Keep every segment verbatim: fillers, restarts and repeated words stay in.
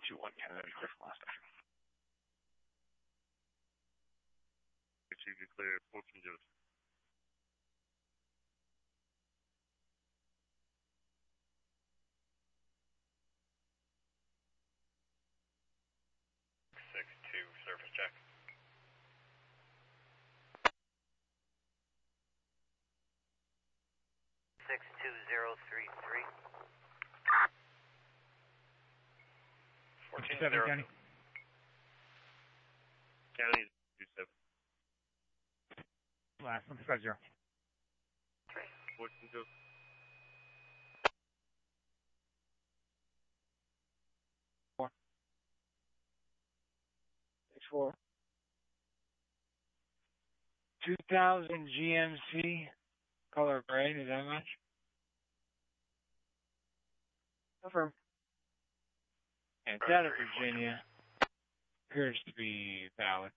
two one Canada, clear from last station. two get clear, fourteen zero two. six two, surface check. six two zero three three. fourteen seven, zero County. County two seven. Last one, five zero. fourteen zero. Four. Six four. two thousand G M C, color gray, does that match? Confirm. And it's out of Virginia. Appears to be valid.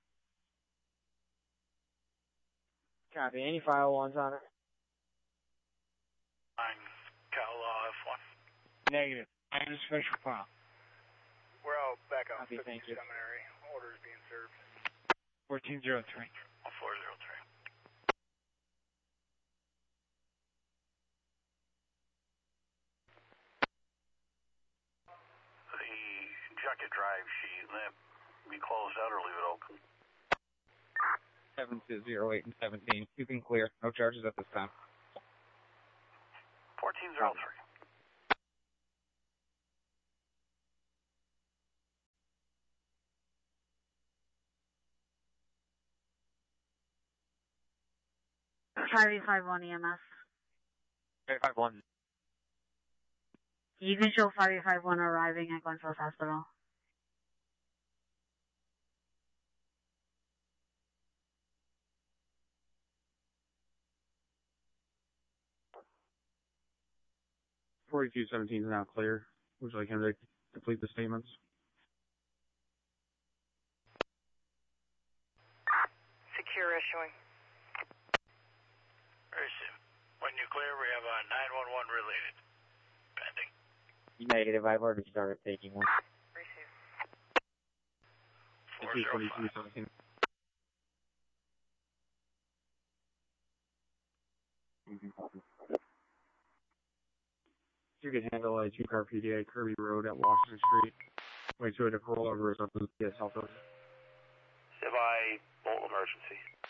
Copy. Any file ones on it? nine, Cal uh, F one. Negative. I have a special file. We're out back on Copy, thank you. seminary. Orders being served. fourteen zero three. four zero three. The jacket drive sheet, that be closed out or leave it open? seven two zero eight and seventeen. You can clear. No charges at this time. fourteen zero three. five eight five one E M S. five five one. You can show five eight five one arriving at Glenfield Hospital. forty-two seventeen is now clear. Would you like him to complete the statements? Secure issuing. When you clear, we have a nine one one related. Pending. Negative. I've already started taking one. Receive. four zero forty-two five. seventeen. You can handle a two-car P D A Kirby Road at Washington Street. Wait to it to roll over or something. Yes, help us. Civi, bolt emergency.